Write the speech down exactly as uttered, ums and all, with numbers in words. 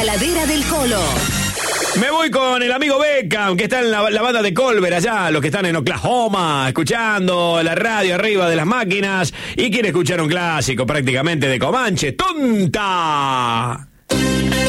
heladera del Colo. Me voy con el amigo Beckham, que está en la, la banda de Colbert allá, los que están en Oklahoma, escuchando la radio arriba de las máquinas y quiere escuchar un clásico prácticamente de Comanche. ¡Tonta!